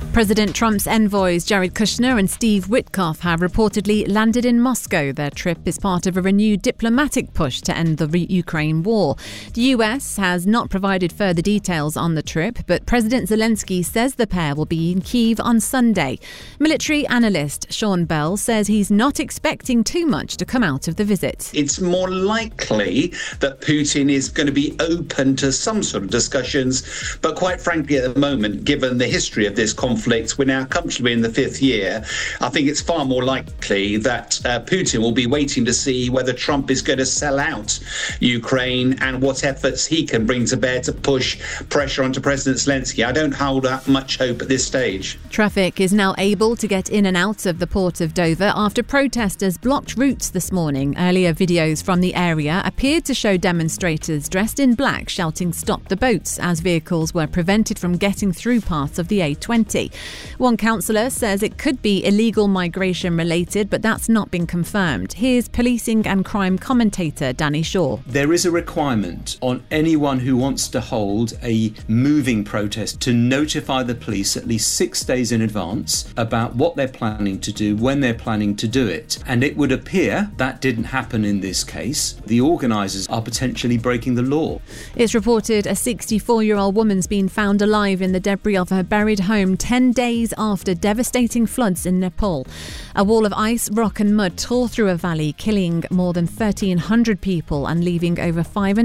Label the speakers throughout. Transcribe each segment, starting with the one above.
Speaker 1: President Trump's envoys Jared Kushner and Steve Witkoff have reportedly landed in Moscow. Their trip is part of a renewed diplomatic push to end the Ukraine war. The US has not provided further details on the trip, but President Zelensky says the pair will be in Kyiv on Sunday. Military analyst Sean Bell says he's not expecting too much to come out of the visit.
Speaker 2: It's more likely that Putin is going to be open to some sort of discussions, but quite frankly at the moment, given the history of this conflict, we're now comfortably in the fifth year. I think it's far more likely that Putin will be waiting to see whether Trump is going to sell out Ukraine and what efforts he can bring to bear to push pressure onto President Zelensky. I don't hold out much hope at this stage.
Speaker 1: Traffic is now able to get in and out of the port of Dover after protesters blocked routes this morning. Earlier videos from the area appeared to show demonstrators dressed in black shouting "Stop the boats" as vehicles were prevented from getting through parts of the A20. One councillor says it could be illegal migration related, but that's not been confirmed. Here's policing and crime commentator Danny Shaw.
Speaker 3: There is a requirement on anyone who wants to hold a moving protest to notify the police at least 6 days in advance about what they're planning to do, when they're planning to do it. And it would appear that didn't happen in this case. The organisers are potentially breaking the law.
Speaker 1: It's reported a 64-year-old woman's been found alive in the debris of her buried home 10 days after devastating floods in Nepal. A wall of ice, rock and mud tore through a valley, killing more than 1,300 people and leaving over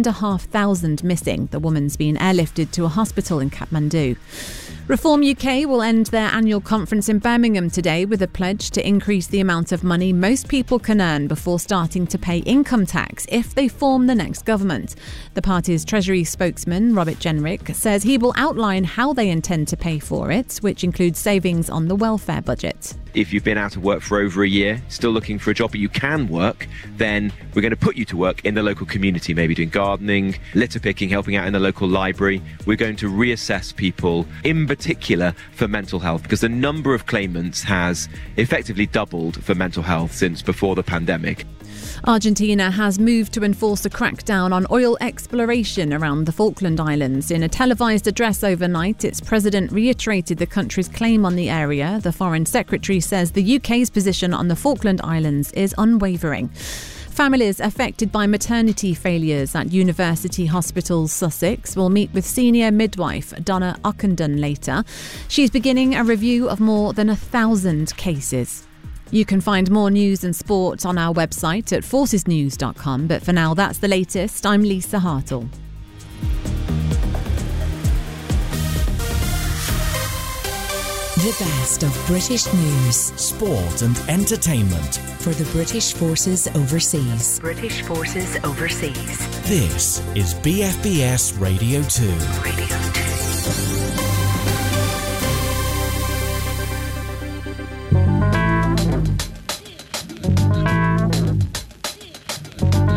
Speaker 1: 5,500 missing. The woman's been airlifted to a hospital in Kathmandu. Reform UK will end their annual conference in Birmingham today with a pledge to increase the amount of money most people can earn before starting to pay income tax if they form the next government. The party's Treasury spokesman, Robert Jenrick, says he will outline how they intend to pay for it, which includes savings on the welfare budget.
Speaker 4: If you've been out of work for over a year, still looking for a job, but you can work, then we're going to put you to work in the local community, maybe doing gardening, litter picking, helping out in the local library. We're going to reassess people, in particular for mental health, because the number of claimants has effectively doubled for mental health since before the pandemic.
Speaker 1: Argentina has moved to enforce a crackdown on oil exploration around the Falkland Islands. In a televised address overnight, its president reiterated the country's claim on the area. The Foreign Secretary says the UK's position on the Falkland Islands is unwavering. Families affected by maternity failures at University Hospital Sussex will meet with senior midwife Donna Ockenden later. She's beginning a review of more than 1,000 cases. You can find more news and sport on our website at forcesnews.com. But for now, that's the latest. I'm Lisa Hartle.
Speaker 5: The best of British news,
Speaker 6: sport and entertainment
Speaker 5: for the British Forces Overseas.
Speaker 7: British Forces Overseas.
Speaker 6: This is BFBS Radio 2.
Speaker 7: Radio 2.